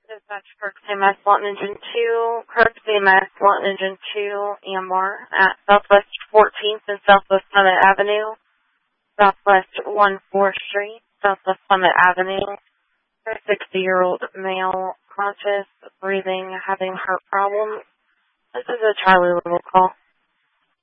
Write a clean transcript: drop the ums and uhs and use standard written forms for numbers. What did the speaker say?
Dispatch Kirk CMS Lot Engine 2, Kirk CMS Lot Engine 2, AMR at Southwest 14th and Southwest Summit Avenue, Southwest 14th Street, Southwest Summit Avenue. A 60-year-old male, conscious, breathing, having heart problems. This is a Charlie level call.